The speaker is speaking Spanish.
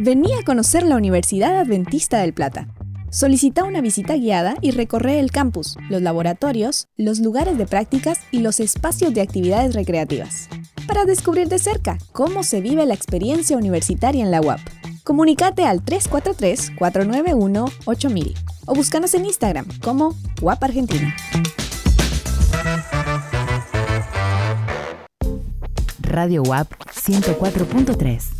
Vení a conocer la Universidad Adventista del Plata. Solicita una visita guiada y recorre el campus, los laboratorios, los lugares de prácticas y los espacios de actividades recreativas, para descubrir de cerca cómo se vive la experiencia universitaria en la UAP. Comunícate al 343-491-8000 o búscanos en Instagram como UAP Argentina. Radio UAP 104.3